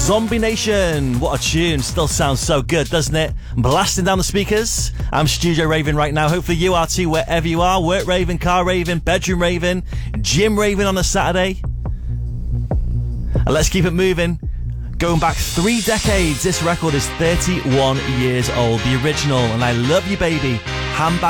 Zombie Nation, what a tune. Still sounds so good, doesn't it? Blasting down the speakers. I'm studio raving right now. Hopefully you are too, wherever you are. Work raving, car raving, bedroom raving, gym raving on a Saturday. And let's keep it moving. Going back 3 decades, this record is 31 years old. The original, and I Love You Baby, Handbag